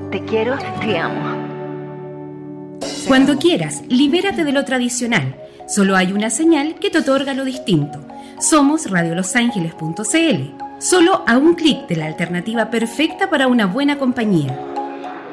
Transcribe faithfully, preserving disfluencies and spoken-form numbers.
Te quiero, te amo. Cuando quieras, libérate de lo tradicional. Solo hay una señal que te otorga lo distinto. Somos radio los ángeles punto c l. Solo a un clic de la alternativa perfecta para una buena compañía.